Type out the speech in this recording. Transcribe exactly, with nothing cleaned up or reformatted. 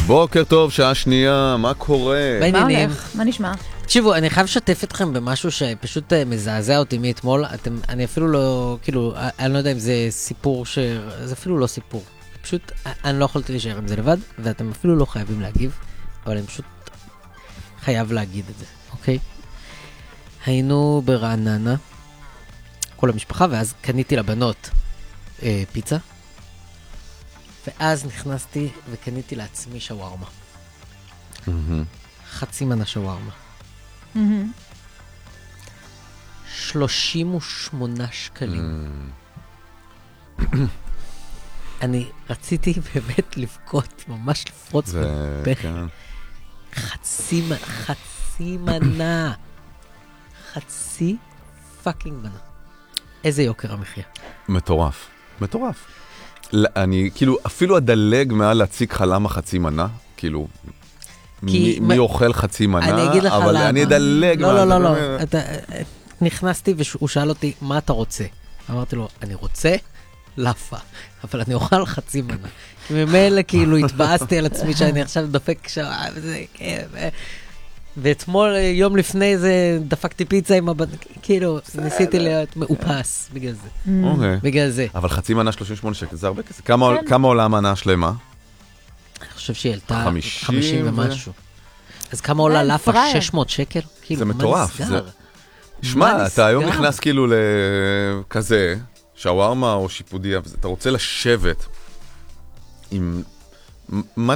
בוקר טוב, שעה שנייה, מה קורה? מה הולך? מה נשמע? תקשיבו, אני חייב לשתף אתכם במשהו שפשוט מזעזע אותי מאתמול. אתם, אני אפילו לא, כאילו, אני לא יודע אם זה סיפור ש... זה אפילו לא סיפור. פשוט, אני לא יכולתי להישאר עם זה לבד, ואתם אפילו לא חייבים להגיב, אבל אני פשוט חייב להגיד את זה, אוקיי? היינו ברעננה, כל המשפחה, ואז קניתי לבנות אה, פיצה, ואז נכנסתי וקניתי לעצמי שווארמה. Mm-hmm. חצי מנה שווארמה. Mm-hmm. שלושים ושמונה שקלים. Mm. אני רציתי באמת לבכות, ממש לפרוץ בבכי. כן. חצי מנה, חצי מנה. חצי פאקינג מנה. איזה יוקר המחיה. מטורף, מטורף. אני, כאילו, אפילו הדלג מעל להציג לך למה חצי מנה, כאילו, מי, מי אוכל חצי מנה, אני אגיד לך אבל למה. אני אדלג. לא, לא, לא, לא. אתה, נכנסתי והוא שאל אותי, מה אתה רוצה? אמרתי לו, אני רוצה לאפה, אבל אני אוכל חצי מנה. ממילא כאילו התבאסתי על עצמי שאני עכשיו דופק שעה, וזה, ואתמול, יום לפני זה, דפקתי פיצה עם הבן, כאילו, ניסיתי להיות מאופס בגלל זה. אוקיי. בגלל זה. אבל חצי מנה שלושים ושמונה שקל, זה הרבה כסף. כמה עולה מנה שלמה? אני חושב שהיא עלתה חמישים חמישים ומשהו. אז כמה עולה לאפה? שש מאות שקל? זה מטורף. שמע, אתה היום נכנס כאילו לכזה, שווארמה או שיפודיה, אתה רוצה לשבת עם...